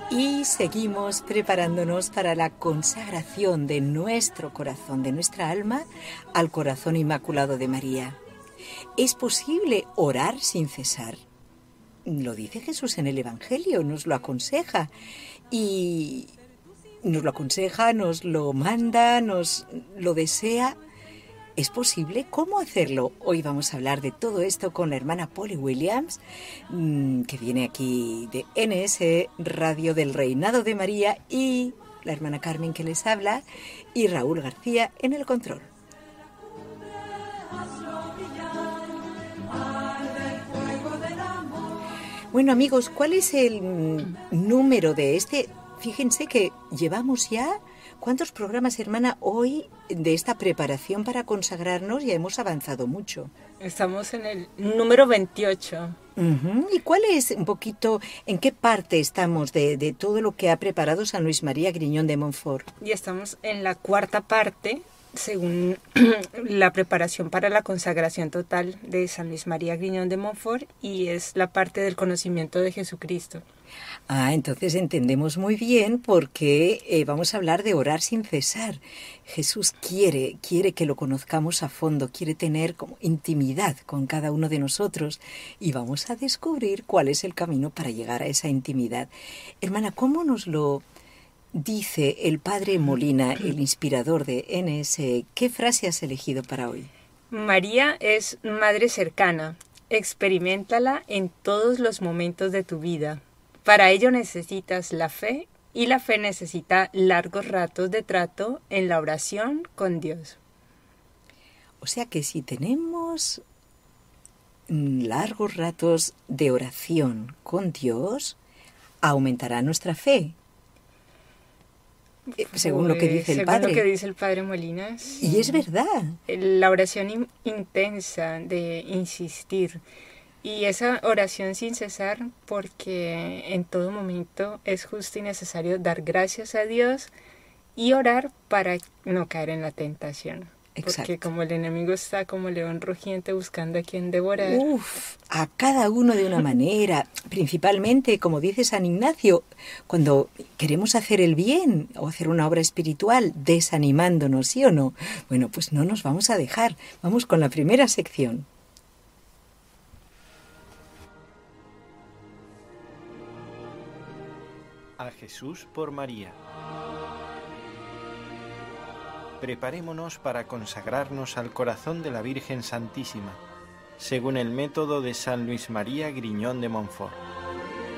Y seguimos preparándonos para la consagración de nuestro corazón, de nuestra alma, al corazón inmaculado de María. ¿Es posible orar sin cesar? Lo dice Jesús en el Evangelio, nos lo aconseja. Y nos lo aconseja, nos lo manda, nos lo desea. ¿Es posible? ¿Cómo hacerlo? Hoy vamos a hablar de todo esto con la hermana Polly Williams, que viene aquí de NS Radio del Reinado de María, y la hermana Carmen que les habla, y Raúl García en el control. Bueno, amigos, ¿cuál es el número de este? Fíjense que llevamos ya... ¿Cuántos programas, hermana, hoy de esta preparación para consagrarnos? Ya hemos avanzado mucho. Estamos en el número 28. ¿Y cuál es un poquito, en qué parte estamos de todo lo que ha preparado San Luis María Griñón de Montfort? Y estamos en la cuarta parte, según la preparación para la consagración total de San Luis María Griñón de Montfort, y es la parte del conocimiento de Jesucristo. Entonces entendemos muy bien por qué vamos a hablar de orar sin cesar. Jesús quiere que lo conozcamos a fondo, quiere tener como intimidad con cada uno de nosotros y vamos a descubrir cuál es el camino para llegar a esa intimidad. Hermana, ¿cómo nos lo dice el Padre Molina, el inspirador de NS? ¿Qué frase has elegido para hoy? María es madre cercana. Experiméntala en todos los momentos de tu vida. Para ello necesitas la fe, y la fe necesita largos ratos de trato en la oración con Dios. O sea que si tenemos largos ratos de oración con Dios, aumentará nuestra fe. Según lo que dice el Padre. Según lo que dice el Padre Molina. Sí. Y es verdad. La oración intensa de insistir. Y esa oración sin cesar, porque en todo momento es justo y necesario dar gracias a Dios y orar para no caer en la tentación. Exacto. Porque como el enemigo está como león rugiente buscando a quien devorar. A cada uno de una manera. Principalmente, como dice San Ignacio, cuando queremos hacer el bien o hacer una obra espiritual, desanimándonos, ¿sí o no? Bueno, pues no nos vamos a dejar. Vamos con la primera sección. A Jesús por María. Preparémonos para consagrarnos al corazón de la Virgen Santísima, según el método de San Luis María Griñón de Montfort.